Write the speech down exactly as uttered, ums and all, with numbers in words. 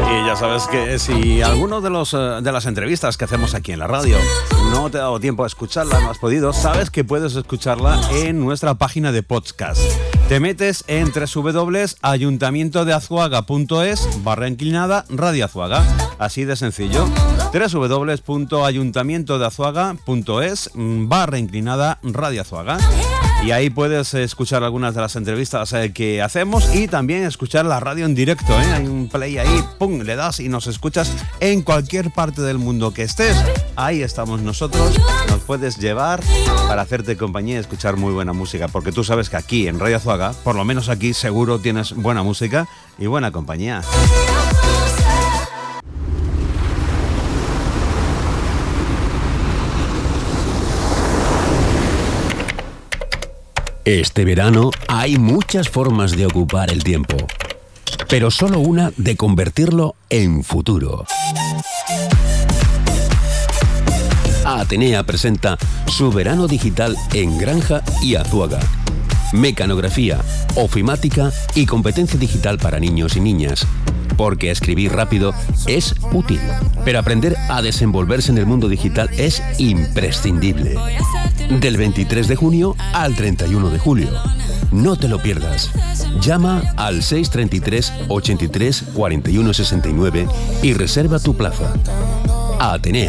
Y ya sabes que si alguno de, los, de las entrevistas que hacemos aquí en la radio no te ha dado tiempo a escucharla, no has podido, sabes que puedes escucharla en nuestra página de podcast. Te metes en doble u doble u doble u punto ayuntamiento de azuaga punto es barra inclinada Radio Azuaga. Así de sencillo. doble u doble u doble u punto ayuntamiento de azuaga punto es barra inclinada Radio Azuaga. Y ahí puedes escuchar algunas de las entrevistas eh, que hacemos y también escuchar la radio en directo, ¿eh? Hay un play ahí, pum, le das y nos escuchas en cualquier parte del mundo que estés. Ahí estamos nosotros, nos puedes llevar para hacerte compañía y escuchar muy buena música, porque tú sabes que aquí en Radio Azuaga, por lo menos aquí, seguro tienes buena música y buena compañía. Este verano hay muchas formas de ocupar el tiempo, pero solo una de convertirlo en futuro. Atenea presenta su verano digital en Granja y Azuaga. Mecanografía, ofimática y competencia digital para niños y niñas. Porque escribir rápido es útil, pero aprender a desenvolverse en el mundo digital es imprescindible. Del veintitrés de junio al treinta y uno de julio. No te lo pierdas. Llama al seis treinta y tres, ochenta y tres, cuarenta y uno sesenta y nueve y reserva tu plaza. Atenea.